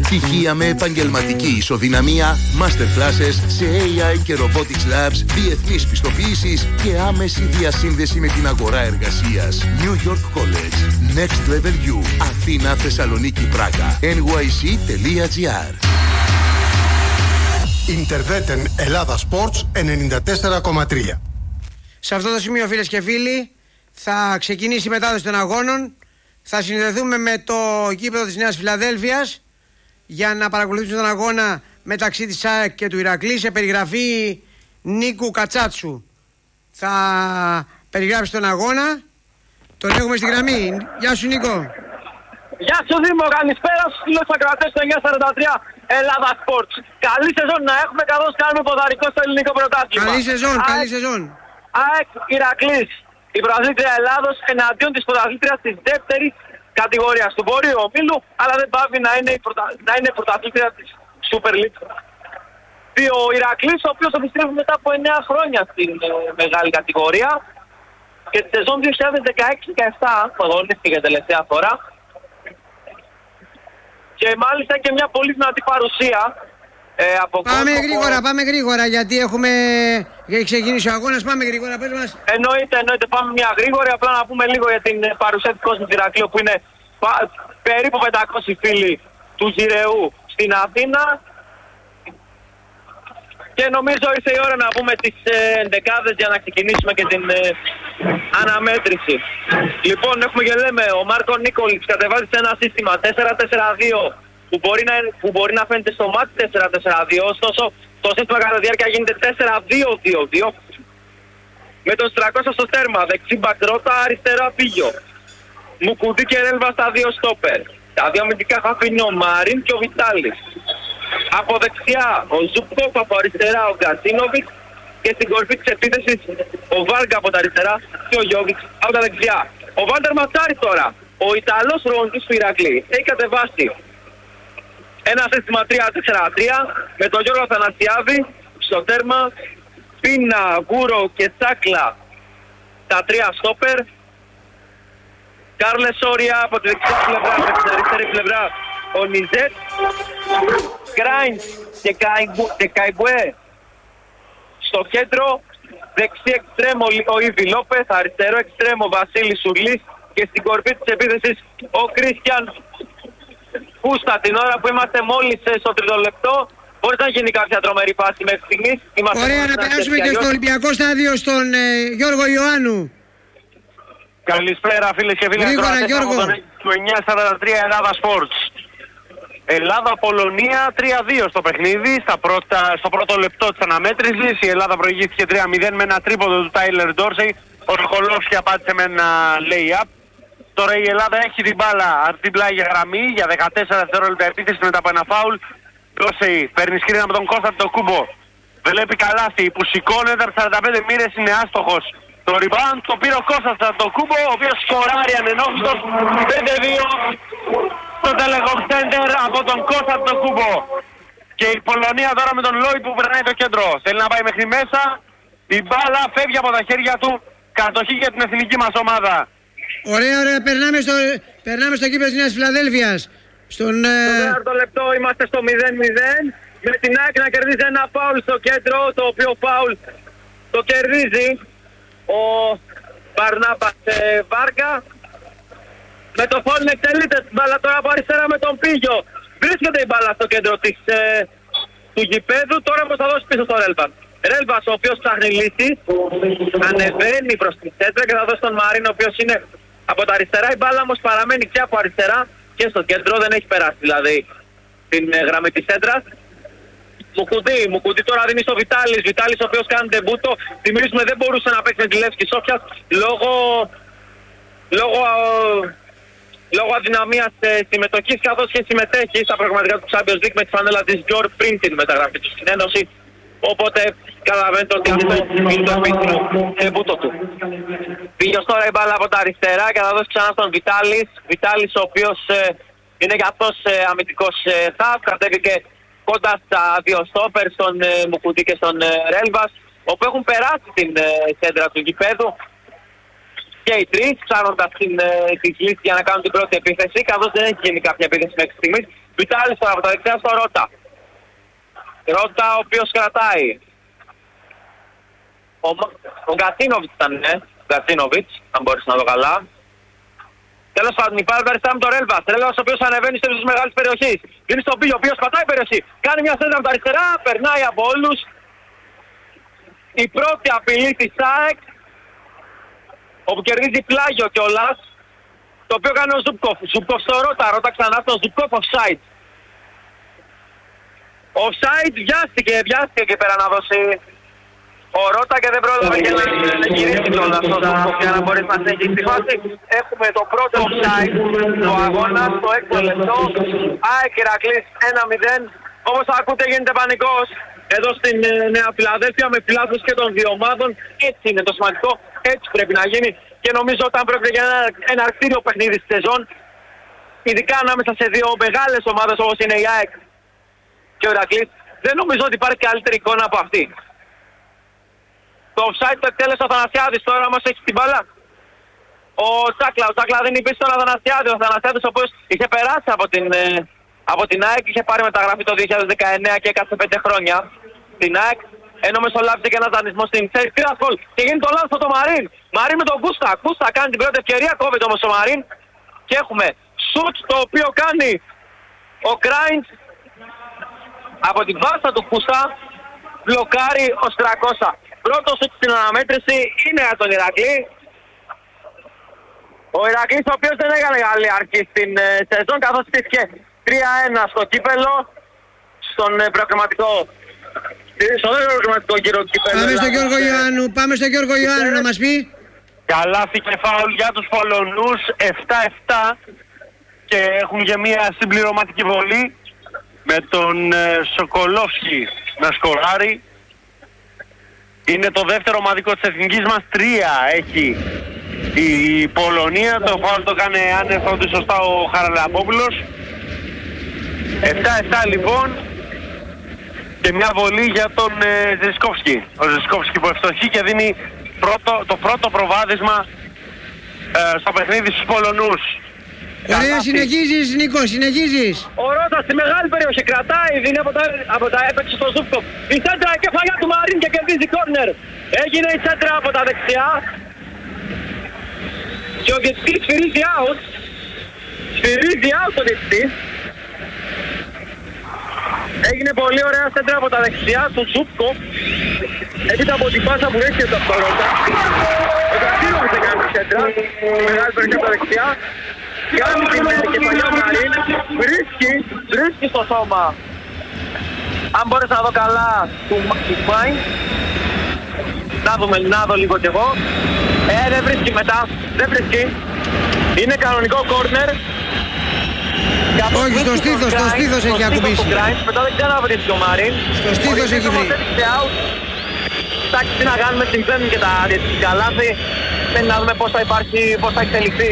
Πτυχία με επαγγελματική ισοδυναμία, masterclasses σε AI και robotics labs, διεθνείς πιστοποιήσεις και άμεση διασύνδεση με την αγορά εργασίας. New York College. Next Level U. Αθήνα, Θεσσαλονίκη, Πράγα. nyc.gr. Interveten Ελλάδα Sports 94,3. Σε αυτό το σημείο, φίλες και φίλοι, θα ξεκινήσει η μετάδοση των αγώνων. Θα συνδεθούμε με το γήπεδο της Νέας Φιλαδέλφειας για να παρακολουθήσουμε τον αγώνα μεταξύ της ΑΕΚ και του Ηρακλή σε περιγραφή Νίκου Κατσάτσου. Θα περιγράψει τον αγώνα. Τον έχουμε στη γραμμή. Γεια σου, Νίκο. Γεια σου, Δήμο. Καλησπέρα στους φίλους ακροατές του 943 Ελλάδα Sports. Καλή σεζόν να έχουμε, καθώς κάνουμε ποδαρικό στο ελληνικό πρωτάθλημα. Καλή σεζόν, καλή σεζόν. ΑΕΚ Ηρακλής, η πρωταθλήτρια Ελλάδος εναντίον της πρωταθλήτριας της δεύτερης κατηγορίας του Βορείου Ομίλου, αλλά δεν πάβει να είναι πρωταθλήτρια της Super League. Ο Ηρακλής, ο οποίος επιστρέφει μετά από 9 χρόνια στην μεγάλη κατηγορία και τη σεζόν 2016-17 αγωνίστηκε τελευταία φορά. Και μάλιστα και μια πολύ δυνατή παρουσία από Πάμε γρήγορα γιατί έχει ξεκινήσει ο αγώνας. Πάμε γρήγορα, πες μας. Εννοείται, πάμε μια γρήγορη. Απλά να πούμε λίγο για την παρουσία του κόσμου του Ηρακλείου, που είναι περίπου 500 φίλοι του Γυραιού στην Αθήνα. Και νομίζω ήρθε η ώρα να πούμε τις ενδεκάδες για να ξεκινήσουμε και την αναμέτρηση. Λοιπόν, έχουμε και λέμε, ο Μάρκο Νίκολιτς κατεβάζει σε ένα σύστημα 4-4-2 που μπορεί να φαίνεται στο μάτι 4-4-2, ωστόσο το σύστημα κατά διάρκεια γίνεται 4-2-2-2 με τον Στρακώστα στο τέρμα, δεξί μπακρότα, αριστερό απίγιο. Μουκουδί και Ρέλβα στα δύο στόπερ. Τα δύο αμυντικά χαφ είναι ο Μαρίν και ο Βιτάλης. Από δεξιά ο Ζουκόφ, από αριστερά ο Γκασίνοβιτς και στην κορφή της επίθεσης ο Βάργα από τα αριστερά και ο Γιώβιτς από τα δεξιά. Ο Βάλτερ Ματσάρης τώρα, ο Ιταλός προπονητής του Ηρακλή, έχει κατεβάσει ένα σύστημα 3-4-3 με τον Γιώργο Αθανασιάδη στο τέρμα, Πίνα, Γούρο και Τσάκλα τα τρία στόπερ, Κάρλες Σόρια από τη δεξιά πλευρά, από την αριστερή πλευρά ο Νιζέτ, Γκράινς και Καϊμπουέ στο κέντρο, δεξί εξτρέμο ο Ιβι Λόπεθ, αριστερό εξτρέμο Βασίλης Σουρλής και στην κορφή της επίθεσης ο Κρίστιαν Κούστα. Την ώρα που είμαστε μόλις στο τρίτο λεπτό, μπορεί να γίνει κάποια τρομερή φάση μέχρι στιγμής. Ωραία, να περάσουμε και στο Ολυμπιακό στάδιο στον Γιώργο Ιωάννου. Καλησπέρα φίλες και φίλοι. Γρήγορα, Γιώργο. Του 943 Ελλάδα Sports. Ελλάδα-Πολωνία 3-2 στο παιχνίδι. Στο πρώτο λεπτό της αναμέτρησης η Ελλάδα προηγήθηκε 3-0 με ένα τρίποντο του Τάιλερ Ντόρσεϊ. Ο Ροχολόφσκι απάντησε με ένα lay-up. Τώρα η Ελλάδα έχει την μπάλα από την πλάγια γραμμή για 14 δευτερόλεπτα επίθεση μετά από ένα φάουλ. Ντόρσεϊ παίρνει σκριν από τον Κώστα το Κούμπο. Βλέπει καλάθι που σηκώνεται από 45 μοίρες, είναι άστοχος. Το rebound το πήρε ο Κώστας από τον Κούμπο, ο οποίος σκοράρει ανενόχλητος 5-2 στο Telecom Center από τον Κώστα από τον Κούμπο. Και η Πολωνία τώρα με τον Λόιτ που περνάει το κέντρο. Θέλει να πάει μέχρι μέσα, η μπάλα φεύγει από τα χέρια του, κατοχή για την εθνική μας ομάδα. Ωραία, περνάμε στο κήπεδο της Νέας Φιλαδέλφειας. Στο τέταρτο λεπτό είμαστε στο 0-0. Με την ΑΕΚ να κερδίζει ένα φάουλ στο κέντρο, το οποίο φάουλ το κερδίζει ο Μπαρνάμπας Βάργα. Με το φάουλ εκτελείται την μπάλα τώρα από αριστερά με τον Πίγιο. Βρίσκεται η μπάλα στο κέντρο του γηπέδου. Τώρα όμως θα δώσει πίσω στο Ρέλβας. Ρέλβας, ο οποίος ψάχνει λύση, ανεβαίνει προς την σέντρα και θα δώσει τον Μαρίν, ο οποίος είναι από τα αριστερά. Η μπάλα όμως παραμένει και από αριστερά και στο κέντρο, δεν έχει περάσει δηλαδή την γραμμή της σέντρας. Μουκουδί τώρα δίνει στο Βιτάλης, ο οποίος κάνει ντεμπούτο. Θυμίζουμε δεν μπορούσε να παίξει με τη Λεύσκη Σόφιας λόγω αδυναμίας συμμετοχής, καθώς και συμμετέχει στα προγραμματικά του Champions League με τη φανέλα της Γιόρ πριν την μεταγραφή του στην Ένωση. Οπότε καταλαβαίνετε ότι αυτό είναι το επίσημο ντεμπούτο του. Πήγε τώρα η μπάλα από τα αριστερά και θα δώσει ξανά στον Βιτάλης, ο οποίος είναι και αυτός αμυντικός χαφ, κατέβηκε κοντά στα δύο στόπερ, στον Μουκουτί και στον Ρέλβας, όπου έχουν περάσει την σέντρα του γηπέδου και οι τρεις ψάχνοντας τη λύση για να κάνουν την πρώτη επίθεση, καθώς δεν έχει γίνει κάποια επίθεση μέχρι στιγμής. Βιτάλης τώρα από τα δεξιά στο Ρώτα. Ρώτα ο οποίος κρατάει. Ο Γκατσίνοβιτς ήταν, Γκατσίνοβιτς, αν μπορείς να δω καλά. Τέλος πάντων, υπάρχει από τα αριστερά με τον Ρέλβας. Ρέλβας ο οποίος ανεβαίνει στο ύψος της μεγάλης περιοχής. Δίνει στον Πίλιο, ο οποίος πατάει περιοχή. Κάνει μια σέντρα από τα αριστερά, περνάει από όλους. Η πρώτη απειλή της ΑΕΚ, όπου κερδίζει πλάγιο κιόλας, το οποίο κάνει ο Ζουπκοφ. Ζουπκοφ στο Ρώτα, Ρώτα ξανά στο Ζουπκοφ offside. Offside βιάστηκε εκεί πέρα να δώσει ο Ρώτα και δεν πρόλαβε και να γυρίσει κιόλας στο Ζουπκοφ για να μπορέσει να συνεχίσει τη φάση. Έχουμε το πρώτο offside του αγώνα στο 6ο λεπτό. ΑΕΚ Ηρακλής 1-0. Όπως ακούτε γίνεται πανικός εδώ στην Νέα Φιλαδέλφια με φιλάθλους και των δύο ομάδων. Έτσι είναι το σημαντικό, έτσι πρέπει να γίνει και νομίζω όταν πρόκειται για ένα αρκτήριο παιχνίδι στη σεζόν, ειδικά ανάμεσα σε δύο μεγάλες ομάδες όπως είναι η ΑΕΚ και ο Ηρακλής, δεν νομίζω ότι υπάρχει καλύτερη εικόνα από αυτή. Το offside το εκτέλεσε ο Αθανασιάδης, τώρα όμως έχει την μπάλα ο Τσάκλα δίνει πίσω στον Αθανασιάδη, ο Αθανασιάδης ο οποίος είχε περάσει από την ΑΕΚ, είχε πάρει μεταγραφή το 2019 και έκατσε 5 χρόνια στην ΑΕΚ, ενώ μεσολάβησε και ένας δανεισμός στην θέση. Πήρας γκολ και γίνει το λάθος το Μαρίν. Μαρίν με τον Κούστα. Κούστα κάνει την πρώτη ευκαιρία, κόβεται όμως ο Μαρίν και έχουμε σουτ το οποίο κάνει ο Κράιντς από την βάστα του Κούστα, μπλοκάρει ο Στρακώσα. Πρώτο σουτ στην αναμέτρηση είναι για τον Ηρακλή. Ο Ηρακλής ο οποίος δεν έκανε καλή αρχή στην σεζόν καθώς στήθηκε 3-1 στο κύπελο, στον προκριματικό γύρο του κύπελου. Πάμε στο Γιώργο Ιωάννου να μας πει. Καλάθι και φάουλ για τους Πολωνούς, 7-7 και έχουν και μια συμπληρωματική βολή με τον Σοκολόφσκι να σκοράρει. Είναι το δεύτερο ομαδικό της εθνικής μας, 3 έχει η Πολωνία, το φάουλ το έκανε άνευ σωστά ο Χαραλαμπόπουλος. 7-7 λοιπόν και μια βολή για τον Ζεσκόφσκι. Ο Ζεσκόφσκι που ευστοχεί και δίνει το πρώτο προβάδισμα στο παιχνίδι στους Πολωνούς. Ωραία, συνεχίζεις Νίκο, συνεχίζεις. Ο Ρώτας στη μεγάλη περιοχή κρατάει, δίνει από τα έπαιξε στο Ζούπκοφ. Η σέντρα κεφαλιά του Μαρίν και κερδίζει κόρνερ. Έγινε η σέντρα από τα δεξιά. Και ο διαιτητής σφυρίζει out. Σφυρίζει out ο διαιτητής. Έγινε πολύ ωραία σέντρα από τα δεξιά του Ζούπκοφ. Έπειτα από την πάσα που έχει το Ρώτα. Ο Γκατσίνοβιτς έκανε τη σέντρα. Μεγάλη περιοχή από τα δεξιά. Κάνει την κεφαλιά ο Μαρίν, βρίσκει στο σώμα. Αν μπορείς να δω καλά του Μάιν. Να δω λίγο κι εγώ. Δεν βρίσκει μετά, δεν βρίσκει. Είναι κανονικό κόρνερ. Όχι, στο στήθος έχει ακουμπήσει. Μετά δεν ξέρω να βρίσκει ο Μαρίν. Στο στήθος έχει βρει. Εντάξει, τι να κάνουμε, συμβαίνουν και τα διαιτητικά λάθη. Θέλει να δούμε πώς θα εξελιχθεί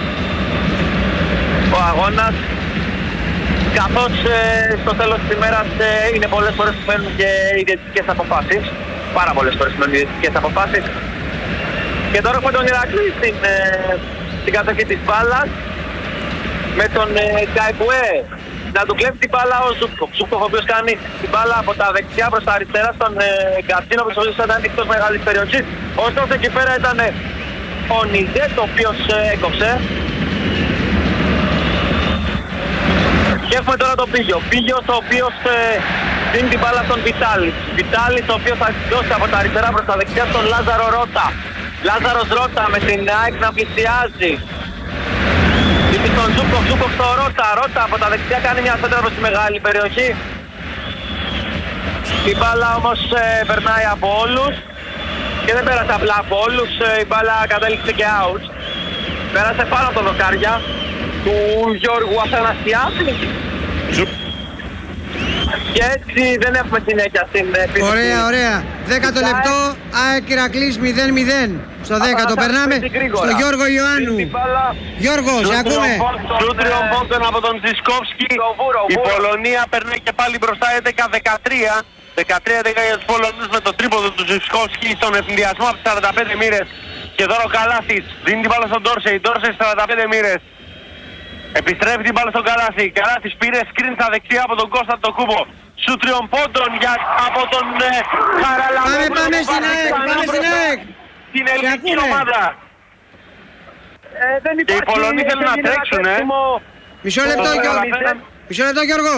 ο αγώνας, καθώς στο τέλος της ημέρας είναι πολλές φορές που φέρνουν και οι διαιτητικές αποφάσεις, πάρα πολλές φορές που φέρνουν οι διαιτητικές αποφάσεις. Και τώρα έχουμε τον Ηρακλή στην κατοχή της μπάλας με τον Καϊπουέ να του κλέβει την μπάλα ο Ζούπκοφ. Ζούπκοφ ο οποίος κάνει την μπάλα από τα δεξιά προς τα αριστερά στον Γκατσίνοβιτς, ο οποίος ήταν εκτός μεγάλης περιοχής. Ωστόσο εκεί πέρα ήταν ο Νιζέτ ο οποίος έκοψε. Και έχουμε τώρα τον Πίγιος ο οποίος δίνει την μπάλα στον Βιτάλης ο οποίος θα δώσει από τα αριστερά προς τα δεξιά στον Λάζαρο Ρώτα. Λάζαρος Ρώτα με την ΑΕΚ να πλησιάζει. Δίνει στον Ζούπκοφ στο Ρώτα από τα δεξιά κάνει μια σέντρα προς τη μεγάλη περιοχή. Η μπάλα όμως περνάει από όλους και δεν πέρασε απλά από όλους, η μπάλα κατέληξε και out. Πέρασε πάνω από το δοκάρια του Γιώργου Αθανασιάδη. Και έτσι δεν έχουμε συνέχεια στην επίθεση. Ωραία. 10ο λεπτό, ΑΕΚ Ηρακλής 0-0. Στο 10ο περνάμε στο Γιώργο Ιωάννου. Γιώργο, σε ακούμε. Σούτριον πόντων από τον Ζισκόφσκι. Η Πολωνία περνάει και πάλι μπροστά 11-13. 13-11 για τους Πολωνούς με το τρίποδο του Ζισκόφσκι στον ευθυνδιασμό από τις 45 μοίρες. Και τώρα ο Καλάθης δίνει την μπάλα στον Ντόρσεϊ. Ντόρσεϊ 45 μοίρες. Επιστρέφει την μπάλα στον Καλάθι. Καλάθης πήρε σκριν στα δεξιά από τον Κώστα το Κούμπο. Σου 3 πόντων από τον Χαραλαμπόπουλο. Πάμε στην ΑΕΚ. Την ελληνική ομάδα. Δεν Και οι Πολωνοί θέλουν να τρέξουν, Μισό λεπτό Γιώργο.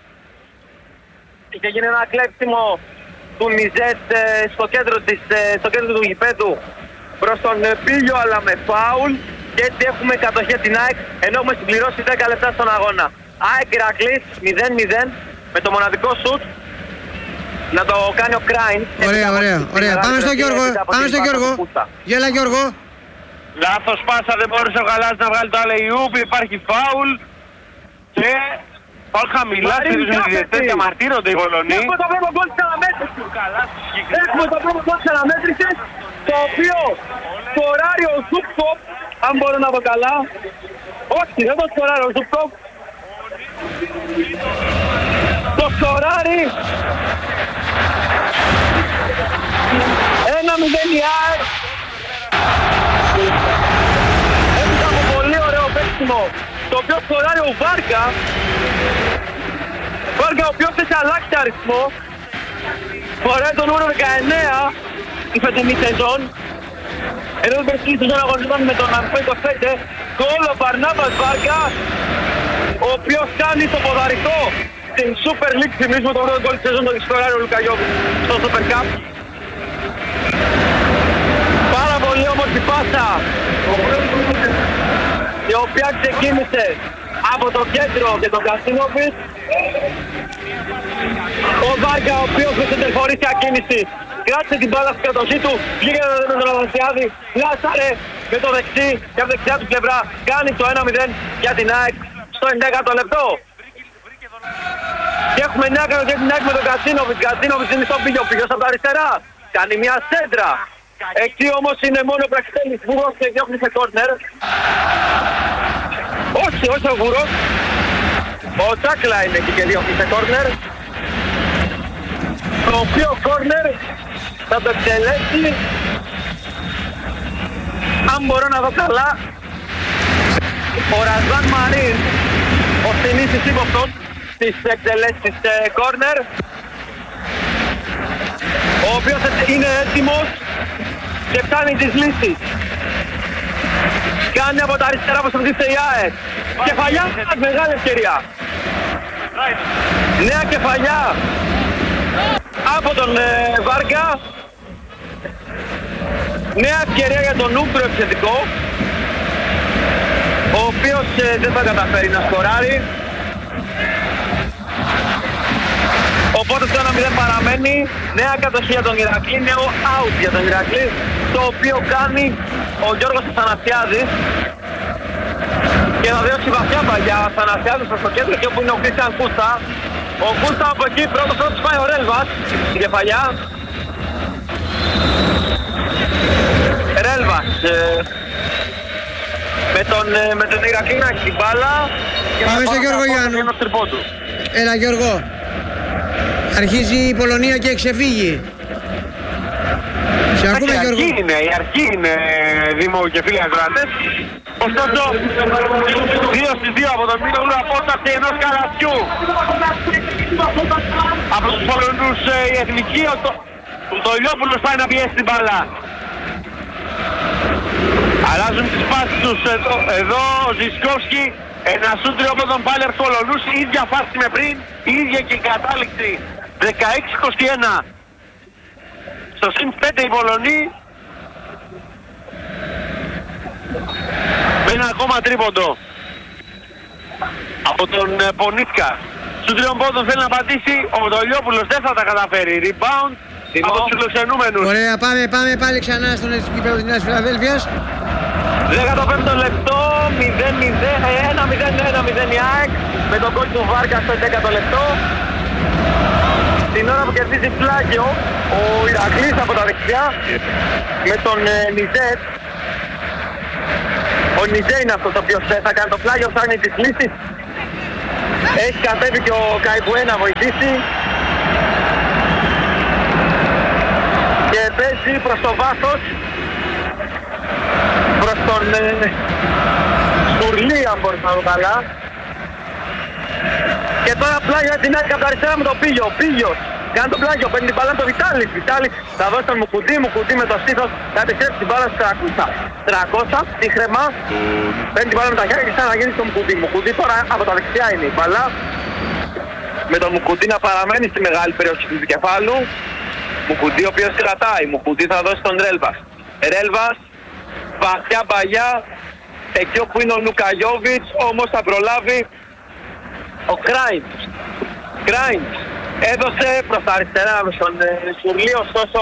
Είχε γίνει ένα κλέψιμο του Νιζέτ στο κέντρο του γηπέδου προς τον Πίλιο, αλλά με φάουλ. Και έτσι έχουμε κατοχή την ΑΕΚ, ενώ έχουμε συμπληρώσει 10 λεπτά στον αγώνα. ΑΕΚ Ηρακλής 0-0 με το μοναδικό σουτ να το κάνει ο Κράιν. Ωραία. Πάμε στον Γιώργο. Γέλα Γιώργο. Λάθος πάσα, δεν μπόρεσε ο Γαλάς να βγάλει το alley-oop, υπάρχει φάουλ. Και φάουλ χαμηλά στους διαιτητές, διαμαρτύρονται οι Πολωνοί. Έχουμε το πρώτο γκολ της αναμέτρησης, το οποίο σκοράρει ο Ζουπκοφ, αν μπορώ να δω καλά. Όχι, δεν το σκοράρει ο Ζουπκοφ. Το σκοράρει 1-0 η ΑΕΚ. Έπειτα από πολύ ωραίο παίξιμο, το οποίο σκοράρει ο Βάρκα. Βάρκα ο οποίος έχει αλλάξει αριθμό. Φοράει τον νούμερο 19 η φετινή σεζόν. Ενώ την περσινή σεζόν αγωνιζόταν με τον Αμφέ 25. Γκολ ο Μπαρνάβας Βάρκα, ο οποίος κάνει το ποδαρικό στην Super League. Θυμίζουμε τον πρώτο γκολ της σεζόν, το σκοράρει ο Λουκαγιώβης στο Super Cup. Πάρα πολύ όμορφη πάσα, η οποία ξεκίνησε από το κέντρο και τον Καστίνοβιτς. Ο Βάρκα, ο οποίος με σεντερφορίσια κίνηση κράτησε την μπάλα στην κατοχή του, βγήκε με τον Αναστιάδη, λάσαρε με το δεξί και από δεξιά του πλευρά κάνει το 1-0 για την ΑΕΚ στο 11ο λεπτό. Και έχουμε νέα κατοχή την ΑΕΚ με τον Καστίνοβιτς. Καστίνοβιτς είναι στον Πίλιο, Πίλιος από τα αριστερά, κάνει μια σέντρα. Εκεί όμως είναι μόνο ο Πραξιτέλης Βούγος και διώχνει σε κόρνερ. Όχι ο Βούγος. Ο Τσάκλα είναι εκεί και διώχνει σε κόρνερ. Το οποίο κόρνερ θα το εκτελέσει, αν μπορώ να δω καλά, ο Ραζάν Μαρίν, ο συνήθις ύποπτος της εκτελέσεις κόρνερ, ο οποίος είναι έτοιμος και φτάνει τις λύσεις. Κάνει από τα αριστερά που σταματήσε η ΑΕΚ. Κεφαλιά, μεγάλη ευκαιρία. Νέα κεφαλιά από τον Βάρκα. Νέα ευκαιρία για τον Ούμπρο επιθετικό, ο οποίος δεν θα καταφέρει να σκοράρει. Οπότε το 1-0 παραμένει. Νέα κατοχή για τον Ηρακλή, νέο out για τον Ηρακλή, το οποίο κάνει ο Γιώργος Αθανασιάδης. Και θα δώσει βαθιά παγιά ο Αθανασιάδης στο κέντρο, εκεί όπου είναι ο Κρίστιαν Κούστα. Ο Κούστα από εκεί πρώτος πάει ο Ρέλβας στην κεφαλιά. Ρέλβας με τον Ηρακλή να έχει την μπάλα. Πάμε στο Γιώργο Γιάννου. Έλα Γιώργο. Αρχίζει η Πολωνία και εξεφύγει. Σε ακούμε Γιώργο. Η αρχή είναι Δήμο και φίλοι ακροατές. Ωστόσο 2-2 από τον Μίνογλου, απόσταση ενός καλαθιού από τους Πολωνούς. Η εθνική, ο Τολιόπουλος πάει να πιέσει την μπάλα. Αλλάζουν τις πάσεις τους εδώ ο Ζισκόφσκι. Ένα σούτριο από τον πάλι Πολωνούς, η ίδια φάση με πριν, η ίδια και η κατάληξη. 16-21. Στο συν 5 οι Πολωνοί. Με ένα ακόμα τρίποντο από τον Πονίτκα. Στους τριών πόντων θέλει να πατήσει, ο Δολιόπουλος δεν θα τα καταφέρει. Rebound από τους φιλοξενούμενους. Ωραία, πάμε πάλι ξανά στον γήπεδο της Νέας Φιλαδέλφειας. 15ο λεπτό, 1-0 η ΑΕΚ με τον γκολ του Βάρκα στο 11ο λεπτό. Την ώρα που κερδίζει πλάγιο ο Ηρακλής από τα δεξιά με τον Νιζέτ. Ο Νιζέ είναι αυτός ο οποίος θα κάνει το πλάγιο, ψάχνει τις λύσεις. Έχει κατέβει και ο Καϊμπουέ να βοηθήσει. Και παίζει προς το βάθος, προς τον Τουρλή, αν μπορείς να δω καλά. Και τώρα πλάγιο την άκρη από τα αριστερά με το Πίγιο. Πίγιος κάνει το πλάγιο, παίρνει την μπάλα από το Βιτάλης. Βιτάλης θα δώσει τον Μουκουντή. Μουκουντή με το στήθος θα επιστρέψει την μπάλα στο Τρακώστα. Τύχρεμα. Παίρνει την μπάλα με τα χέρια και σαν να γίνει στο Μουκουντή. Μουκουντή τώρα από τα δεξιά είναι η μπάλα. Με τον Μουκουντή να παραμένει στη μεγάλη περιοχή του δικεφάλου. Μουκουντή ο οποίος κρατάει. Μουκουντή θα δώσει τον Ρέλβας. Ρέλβας, βαθιά παγιά. Εκεί όπου είναι ο Λουκαγιόβιτς, όμως θα προλάβει ο Κράιντς. Κράιντς έδωσε προς τα αριστερά στον Σουρλί, ωστόσο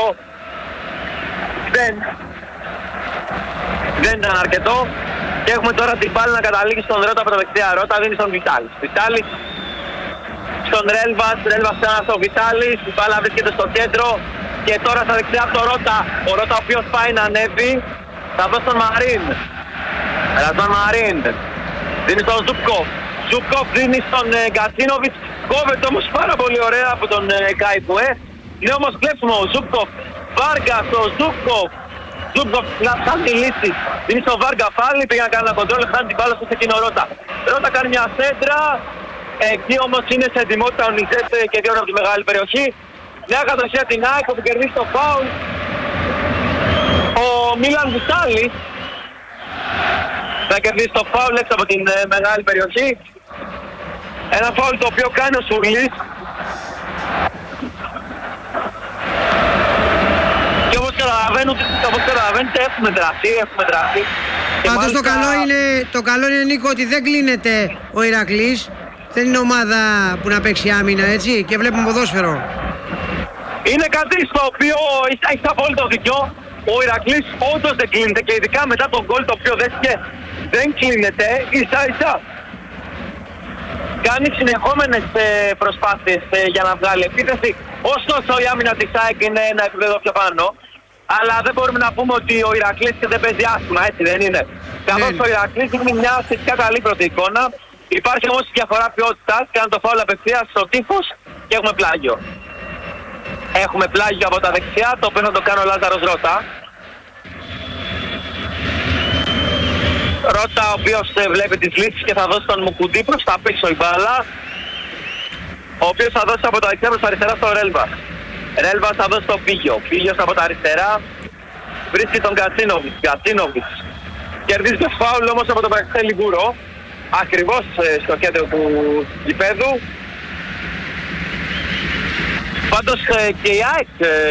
δεν ήταν αρκετό. Και έχουμε τώρα την μπάλα να καταλήγει στον Ρότα από τα δεξιά. Ρότα δίνει στον Βιτάλης. Βιτάλης στον Ρέλβας. Ρέλβας ξανά στον Βιτάλης. Η μπάλα βρίσκεται στο κέντρο. Και τώρα στα δεξιά από τον Ρότα. Ο Ρότα ο οποίος πάει να ανέβει. Θα δώσει τον Μαρίν. Ραζάν Μαρίν. Δίνει στον Ζουπκοφ. Ζουπκοφ δίνει στον Γκατσίνοβιτς. Κόβεται όμως πάρα πολύ ωραία από τον Καϊπουέ. Είναι όμως κλέψιμο ο Ζουπκοφ. Βάργα στο Ζουπκοφ. Ζουπκοφ να ψάχνει λύση. Δίνει στον Βάργα πάλι. Πήγε να κάνει ένα κοντρόλ. Χάνει την μπάλα στο εκείνο Ρότα. Ρότα κάνει μια σέντρα. Εκεί όμως είναι σε ετοιμότητα ο Νιζέτ και διώνει από τη μεγάλη περιοχή. Νέα κατοχή την ΑΕΚ που κερδίζει το φάουλ. Ο Μίλαν Βιτάλης θα κερδίσει το φάουλ έξω από την μεγάλη περιοχή. Ένα φάουλ το οποίο κάνει ο Σουρλής. Και όπως καταλαβαίνετε έχουμε δράση. Πάντως το καλό είναι Νίκο ότι δεν κλείνεται ο Ηρακλής. Δεν είναι ομάδα που να παίξει άμυνα, έτσι, και βλέπουμε ποδόσφαιρο. Είναι κάτι στο οποίο έχει απόλυτο δίκιο. Ο Ηρακλής όντως δεν κλείνεται και ειδικά μετά τον γκολ το οποίο δέχτηκε δεν κλείνεται. Ίσα-ίσα κάνει συνεχόμενες προσπάθειες για να βγάλει επίθεση. Ωστόσο η άμυνα της ΑΕΚ είναι ένα επίπεδο πιο πάνω. Αλλά δεν μπορούμε να πούμε ότι ο Ηρακλής δεν παίζει άσχημα, έτσι δεν είναι. Καθώς ο Ηρακλής δίνει μια σχετικά καλή πρώτη εικόνα. Υπάρχει όμως διαφορά ποιότητας, κάνει το φάουλ απευθείας στο τείχος και έχουμε πλάγιο. Έχουμε πλάγιο από τα δεξιά, το οποίο θα το κάνει ο Λάζαρος Ρότα. Ρότα ο οποίος βλέπει τις λύσεις και θα δώσει τον Μουκουντή προς τα πίσω η μπάλα. Ο οποίος θα δώσει από τα δεξιά προς τα αριστερά στο Ρέλβας. Ρέλβας θα δώσει το Πίγιο. Πίγιος από τα αριστερά βρίσκει τον Γκατσίνοβιτς. Γκατσίνοβιτς κερδίζει το φάουλ όμως από τον Πραξέλη Γκούρο. Ακριβώς στο κέντρο του γηπέδου. Πάντως και η ΑΕΚ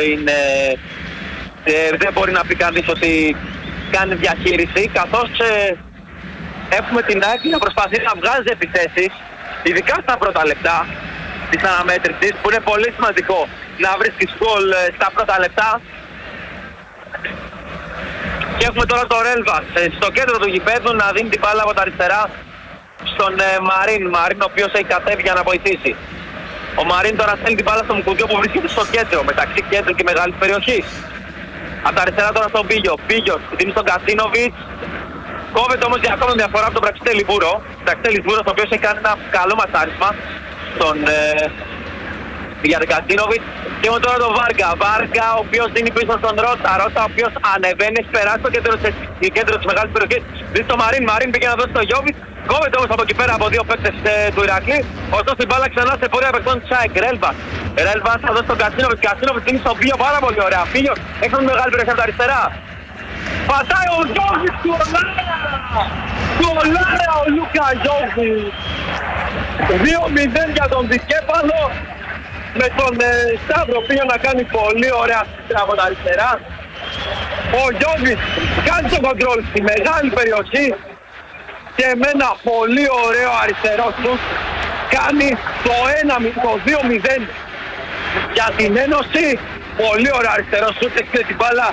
δεν μπορεί να πει κανείς ότι κάνει διαχείριση, καθώς έχουμε την ΑΕΚ να προσπαθεί να βγάζει επιθέσεις, ειδικά στα πρώτα λεπτά της αναμέτρησης, που είναι πολύ σημαντικό να βρίσκεις γκολ στα πρώτα λεπτά. Και έχουμε τώρα το Ρέλβας στο κέντρο του γηπέδου να δίνει την μπάλα από τα αριστερά στον Μαρίν, ο οποίος έχει κατέβει για να βοηθήσει. Ο Μαρίν τώρα στέλνει την μπάλα στο Μουκουντιό που βρίσκεται στο κέντρο, μεταξύ κέντρου και μεγάλης περιοχής. Από τα αριστερά τώρα στον Πίγιο. Πίγιος δίνει στον Κατσίνοβιτς. Κόβεται όμως για ακόμα μια φορά από τον Πραξιτέλη Βούρο. Πραξιτέλης Βούρος ο οποίος έχει κάνει ένα καλό ματάρισμα για τον Κατσίνοβιτς. Και έχουμε τώρα τον Βάργα. Βάργα ο οποίος δίνει πίσω στον Ρότα. Ρότα ο οποίος ανεβαίνει, έχει περάσει στο κέντρο της μεγάλης περιοχής. Δίνει στον Μαρίν. Μαρίν πήγε να δώσει στο Γιόβιτς. Κόβεται όμως από εκεί πέρα από δύο παίκτες του Ηρακλή. Ωστόσο η μπάλα ξανά σε πορεία παικτών της ΑΕΚ. Ρέλβας θα δώσει τον Κατσίνοβιτς. Κατσίνοβιτς είναι στο Πίγιο πάρα πολύ ωραία. Πίγιο έχει μια μεγάλη περιοχή από τα αριστερά. Πατάει ο Γιόβιτς του Ολάρα ο Λούκα Γιόβιτς. 2-0 για τον δικέφαλο. Με τον Σταύρο πήγε να κάνει πολύ ωραία από τα αριστερά. Ο Γιόβιτς κάνει το κοντρόλ στη μεγάλη περιοχή και με ένα πολύ ωραίο αριστερό του κάνει το 2-0 για την Ένωση. Πολύ ωραίο αριστερό σου, έκτισε την μπάλα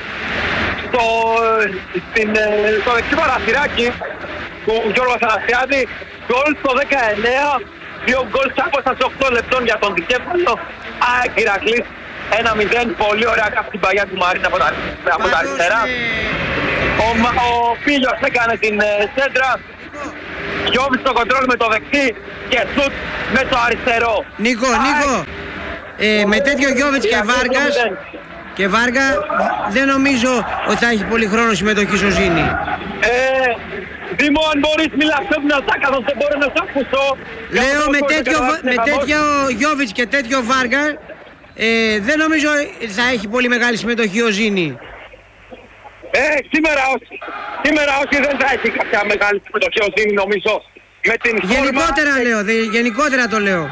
στο δεξί παραθυράκι του Γιώργου Αθανασιάδη. Γκολ στο 19, 2 γκολ σε απόσταση 8 λεπτών για τον δικέφαλο. ΑΕΚ Ηρακλής 1-0, πολύ ωραία κάπου την παγιά του Μαρίν από τα αριστερά. Ο Πίγιος έκανε την σέντρα. Γιώβιτς στο κοντρόλ με το δεξί και σουτ με το αριστερό. Νίκο, με τέτοιο Γιώβιτς και Βάργα δεν νομίζω ότι θα έχει πολύ χρόνο συμμετοχή στο Ζήνη. Δήμο, αν μπορείς μιλάς πιο δυνατά, καθώς δεν μπορώ να σ' ακούσω. Λέω με τέτοιο Γιόβιτς και τέτοιο Βάργα, δεν νομίζω θα έχει πολύ μεγάλη συμμετοχή ο Ζήνη. Σήμερα όχι. Σήμερα όχι, δεν θα έχει κάποια μεγάλη συμμετοχή ο Ζήνη, νομίζω. Με την Γενικότερα φόρμα... λέω, γενικότερα το λέω.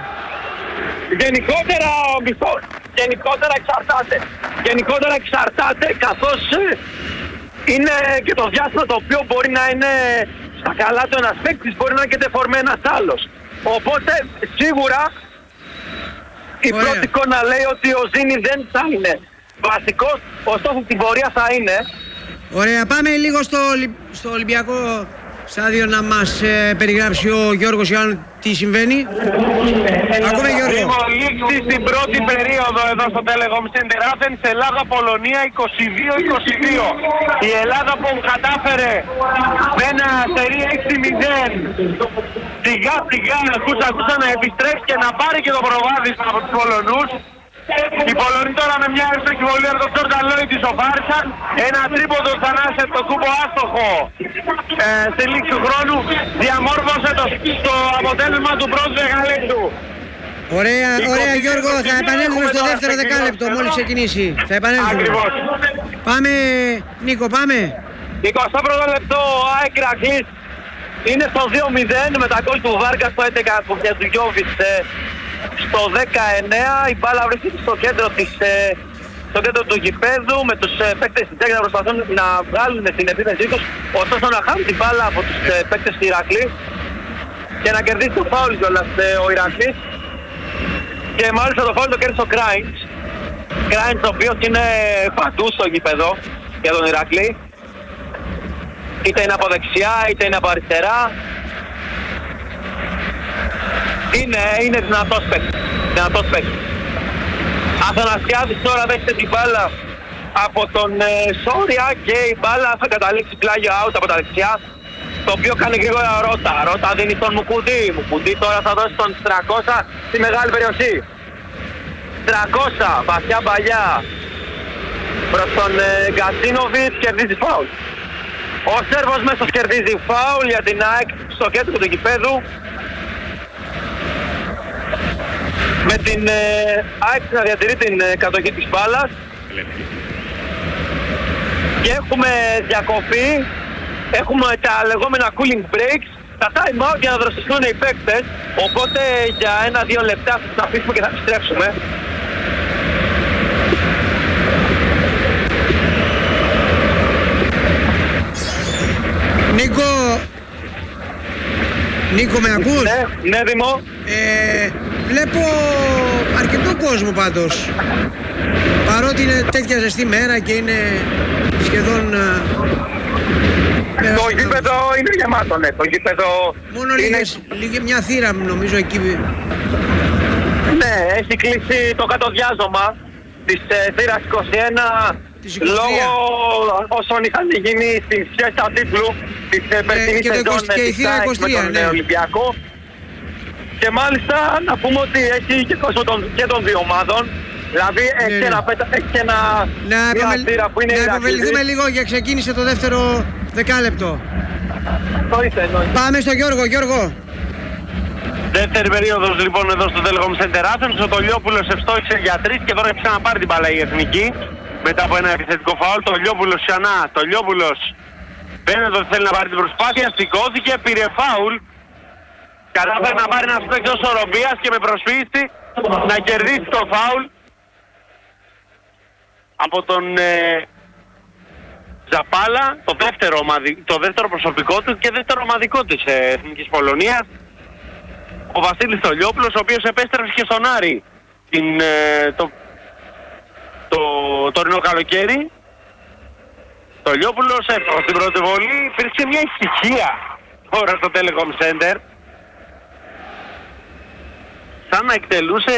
Γενικότερα εξαρτάται, καθώς είναι και το διάστημα το οποίο μπορεί να είναι στα καλά του ένας παίκτης, μπορεί να είναι και τεφορμέ ένας άλλος. Οπότε σίγουρα η πρώτη εικόνα λέει ότι ο Ζήνη δεν θα είναι βασικός, ωστόσο στην πορεία θα είναι. Ωραία, πάμε λίγο στο Ολυμπιακό στάδιο να μας περιγράψει ο Γιώργος Ιωάννου τι συμβαίνει. Ακούμε, Γιώργο. Λοιπόν, λήξη στην πρώτη περίοδο εδώ στο Telecom Center Athens, Ελλάδα-Πολωνία 22-22. Η Ελλάδα που κατάφερε με ένα σερί 6-0 σιγά σιγά ακούσα να επιστρέψει και να πάρει και το προβάδισμα από τους Πολωνούς. Οι Πολωνοί τώρα με μια εύστοχη βολή από τον Τζόρνταν Λόιντ τη σοφάρισαν. Ένα τρίποντο Θανάση από το κούμπο άστοχο στη λήξη του χρόνου διαμόρφωσε το αποτέλεσμα του πρώτου δεκαλέπτου. Ωραία Γιώργο, θα επανέλθουμε στο δεύτερο δεκάλεπτο μόλις ξεκινήσει. Θα επανέλθουμε. Ακριβώς. Πάμε Νίκο, πάμε. 21ο λεπτό ο ΑΕΚ Ηρακλής είναι στο 2-0 με τα γκολ του Βάρκα στο 11 και του Γιόβιτς στο 19. Η μπάλα βρίσκεται στο κέντρο του γηπέδου με τους παίκτες της ΑΕΚ να προσπαθούν να βγάλουν την επίθεσή τους, ωστόσο να χάνουν την μπάλα από τους παίκτες του Ηρακλή και να κερδίσει το φάουλ κιόλας ο Ηρακλής. Και μάλιστα το φάουλ το κέρδισε ο Κράιντς, ο οποίος είναι παντού στο γήπεδο για τον Ηρακλή, είτε είναι από δεξιά είτε είναι από αριστερά. Είναι δυνατός παίκτης. Αθανασιάδης τώρα δέχεται την μπάλα από τον Σόρια και η μπάλα θα καταλήξει πλάγιο out από τα δεξιά, το οποίο κάνει γρήγορα Ρότα δίνει στον Μουκουντή τώρα θα δώσει τον 300 στη μεγάλη περιοχή. 300 βαθιά παλιά προς τον Γκατσίνοβιτς, κερδίζει φάουλ. Ο Σέρβος μέσος κερδίζει φάουλ για την ΑΕΚ στο κέντρο του γηπέδου, με την ΑΕΚ να διατηρεί την κατοχή της μπάλας. Και έχουμε διακοπή, έχουμε τα λεγόμενα cooling breaks, τα time out για να δροσιστούν οι παίκτες, οπότε για 1-2 λεπτά θα αφήσουμε και θα επιστρέψουμε. Νίκο, με ακούς? Ναι, Δημό. Βλέπω αρκετό κόσμο πάντως, παρότι είναι τέτοια ζεστή μέρα και είναι σχεδόν... Το γήπεδο είναι γεμάτο, ναι. Το γήπεδο μόνο είναι... μια θύρα νομίζω εκεί. Ναι, έχει κλείσει το κατοδιάζωμα της θύρας 21 λόγω όσων είχαν γίνει στην σχέση τίτλου της περσινής σεζόν με τον Ολυμπιακό. Και μάλιστα να πούμε ότι έχει και κόσμο και των δύο ομάδων. Δηλαδή έχει μια θύρα που είναι η Ηρακλή. Να υποβεληθούμε λίγο για ξεκίνησε το δεύτερο δεκάλεπτο. Πάμε στο Γιώργο. Δεύτερη περίοδος λοιπόν εδώ στο Telecom Center Athens. Ο Τολιόπουλος ευστόχησε για 3 και τώρα έχει ξαναπάρει την μπάλα η Εθνική μετά από ένα επιθετικό φάουλ. Τολιόπουλος ξανά. Τολιόπουλος φαίνεται ότι θέλει να πάρει την προσπάθεια, σηκώθηκε, πήρε φάουλ. Κατάφερε να πάρει ένα παίκτης ισορροπίας και με προσφύγηση να κερδίσει το φάουλ από τον Ζαπάλα, το δεύτερο προσωπικό του και δεύτερο ομαδικό της Εθνικής Πολωνίας. Ο Βασίλης Τολιόπουλος, ο οποίος επέστρεψε και στον Άρη το τωρινό καλοκαίρι. Τολιόπουλος έφτασε στην πρώτη βολή, υπήρξε μια ησυχία τώρα στο Telecom Center, σαν να εκτελούσε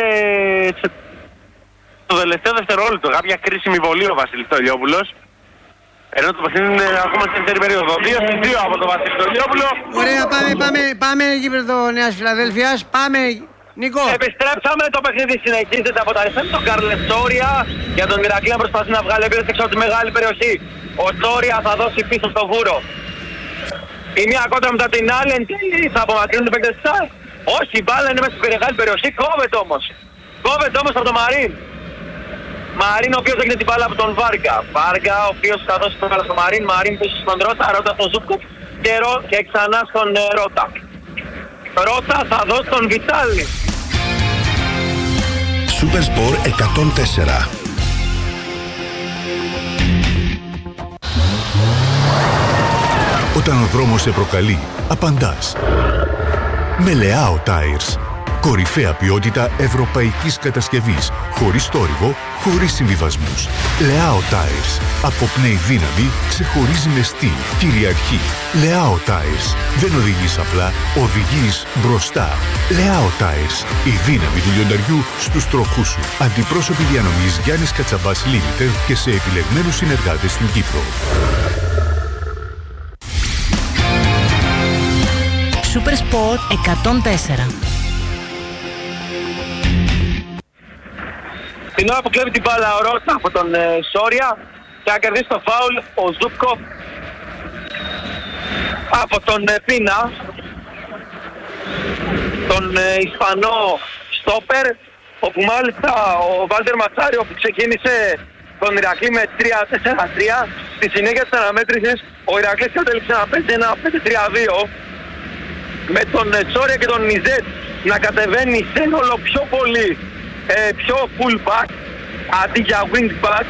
το τελευταίο δευτερόλεπτο κάποια κρίσιμη βολή ο Βασίλης Τολιόπουλος. Ενώ το παιχνίδι είναι ακόμα στην δεύτερη περίοδο. 2-2 από τον Βασίλη Τολιόπουλο. Ωραία, πάμε γήπεδο Νέας Φιλαδέλφειας. Πάμε, Νίκο. Επιστρέψαμε, το παιχνίδι συνεχίζεται από τα αριστερά. Το Κάρλες Σόρια για τον Ηρακλή να προσπαθεί να βγάλει επίθεση έξω από τη μεγάλη περιοχή. Ο Σόρια θα δώσει πίσω στο Βούρο. Η μία κόντρα μετά την άλλη, εν τέλει θα απομακρύνουν τους παίκτες της ΑΕΚ. Όχι, η μπάλα είναι μέσα στην μεγάλη περιοχή, κόβεται όμως. Κόβεται όμως από τον Μαρίν. Μαρίν ο οποίος έγινε την μπάλα από τον Βάργα. Βάργα ο οποίος θα δώσει την μπάλα στο Μαρίν. Μαρίν πίσω στον Ρώτα, Ρώτα στον Ζούκο και ξανά στον Ρώτα. Ρώτα θα δώσει τον Βιτάλη. Super Sport 104. Όταν ο δρόμος σε προκαλεί, απαντάς. Με Λεάο Tires. Κορυφαία ποιότητα ευρωπαϊκής κατασκευής. Χωρίς θόρυβο, χωρίς συμβιβασμούς. Λεάο Tires. Αποπνέει δύναμη, ξεχωρίζει με στυλ, κυριαρχεί. Λεάο Tires. Δεν οδηγείς απλά, οδηγείς μπροστά. Λεάο Tires. Η δύναμη του λιονταριού στους τροχούς σου. Αντιπρόσωποι διανομής Γιάννης Κατσαμπάς Limited και σε επιλεγμένους συνεργάτες στην Κύπρο. Super Sport 104. Την ώρα που κλέβει την μπάλα ο Ρώτα από τον Σόρια και θα κερδίσει το φάουλ ο Ζούκοφ από τον Πίνα, τον Ισπανό στόπερ, όπου μάλιστα ο Βάλτερ Ματσάριο που ξεκίνησε τον Ηρακλή με 3-4-3, στη συνέχεια της αναμέτρησης ο Ηρακλής κατέληξε να παίζει ένα 5-3-2 με τον Τσόρια και τον Νιζέτ να κατεβαίνει σε όλο πιο πολύ πιο full back αντί για wing back,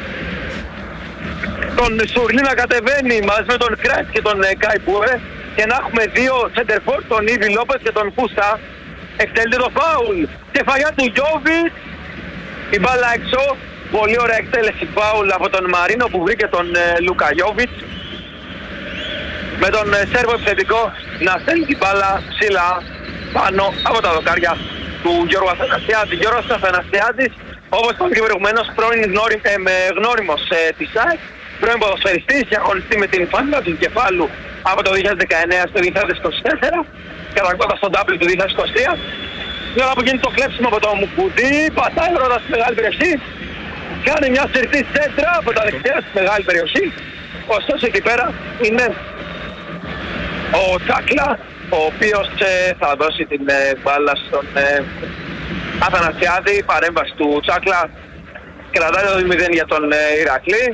τον Σουρλί να κατεβαίνει μαζί με τον Κράτ και τον Καϊπούε και να έχουμε δύο center-for, τον Ήβι Λόπες και τον Φούστα. Εκτελείται το φάουλ, κεφαλιά του Γιώβιτ, η μπάλα έξω, πολύ ωραία εκτέλεση φάουλ από τον Μαρίνο που βρήκε τον Λούκα Γιώβιτ, με τον Σέρβο επιθετικό να στέλνει την μπάλα ψηλά πάνω από τα δοκάρια του Γιώργου Αθανασιάδη. Γιώργος Αθανασιάδης, όπως είπαμε και προηγουμένως, πρώην γνώριμος της ΑΕΚ, πρώην ποδοσφαιριστής και αγωνιστή με την φάνηλα του κεφάλου από το 2019 στο 2024, κατακτώντας τον W του 2023. Η ώρα που γίνει το κλέψιμο από το Μουκουδί, πατάει ο Ρώτας στη μεγάλη περιοχή, κάνει μια συρτή σέντρα από τα δεξιά στη μεγάλη περιοχή. Ωστόσο εκεί πέρα είναι ο Τσάκλα, ο οποίος θα δώσει την μπάλα στον Αθανασιάδη. Παρέμβαση του Τσάκλα, κρατάει το 2-0 για τον Ηρακλή.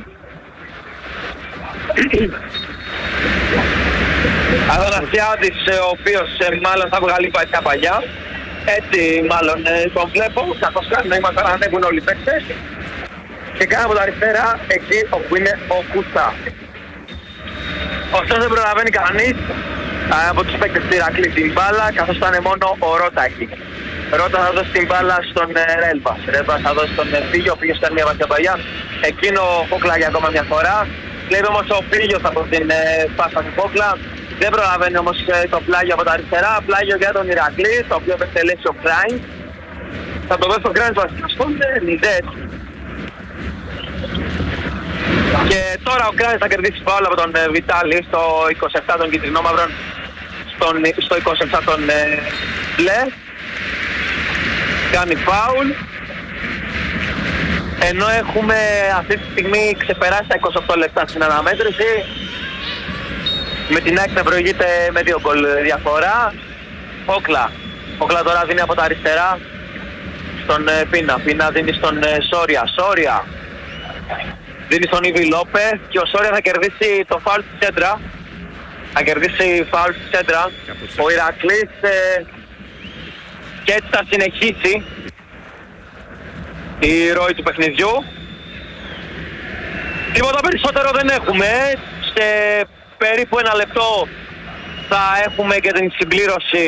Αθανασιάδης, ο οποίος μάλλον θα βγάλει πατιά παλιά. Έτσι μάλλον τον βλέπω, καθώς κάνει νόημα να ανέβουν όλοι οι παίκτες. Και κάνει από τα αριστερά εκεί όπου είναι ο Κουστά. Ωστόσο δεν προλαβαίνει κανείς από τους παίκτες του Ηρακλή την μπάλα, καθώς ήταν μόνο ο Ρώτα εκεί. Ρώτα θα δώσει την μπάλα στον Ρέλβας. Ρέλβας θα δώσει τον Φίγιο, ο οποίος κάνει μια βαθιά παλιά. Εκείνο Κόκλα για ακόμα μια φορά. Βλέπει όμως ο Φίγιος από την πάσα του Κόκλα. Δεν προλαβαίνει όμως το πλάγιο από τα αριστερά. Πλάγιο για τον Ηρακλή, το οποίο θα εκτελέσει ο Κράιν. Θα το δώσει ο Κράιν στον Νιζέτ. Και τώρα ο Κράιν θα κερδίσει φάουλ από τον Βιτάλη στο 27 των κυτρινόμαυρων, στο 27 των μπλε. Κάνει φάουλ. Ενώ έχουμε αυτή τη στιγμή ξεπεράσει τα 28 λεπτά στην αναμέτρηση. Με την ΑΕΚ να προηγείται με 2 γκολ διαφορά. Όκλα τώρα δίνει από τα αριστερά στον Πίνα. Πίνα δίνει στον Σόρια. Σόρια δίνει στον Ήβι Λόπε και ο Σόρια θα κερδίσει το φάουλ στη σέντρα. Θα κερδίσει φάουλ στη σέντρα. Ο Ηρακλής και έτσι θα συνεχίσει η ροή του παιχνιδιού. Τίποτα περισσότερο δεν έχουμε. Σε περίπου 1 λεπτό θα έχουμε και την συμπλήρωση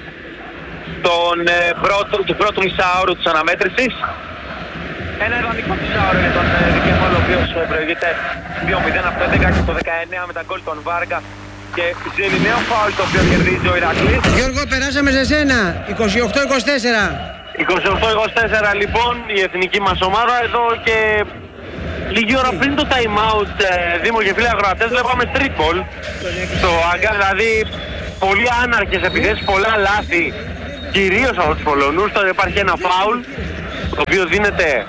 του πρώτου μισάωρου της αναμέτρησης. Ένα ιδανικό μισάωρο για τον Δικέφαλο, ο οποίος προηγείται 2-0 από το 11 και το 19 με τα γκολ των Βάργα και ζητεί νέο φάουλ το οποίο κερδίζει ο Ηρακλής. Γιώργο, περάσαμε σε σένα, 28-24. 28-24 λοιπόν η εθνική μας ομάδα εδώ και λίγη ώρα πριν το time out, Δήμο και φίλοι ακροατές, βλέπαμε street ball στο Άγκα, δηλαδή πολύ άναρχες επιθέσεις, πολλά λάθη, κυρίως από τους Πολωνούς. Τώρα υπάρχει ένα φάουλ το οποίο δίνεται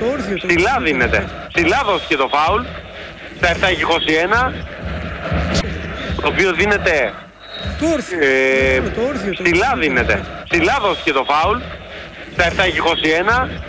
ψηλά δίνεται. Ψηλά δόθηκε το φάουλ στα 7-21. το οποίο δίνεται Το όρθιο. Το όρθιο. ψηλά δίνεται. Ψηλά δόθηκε το φάουλ. Στα 7 και 21.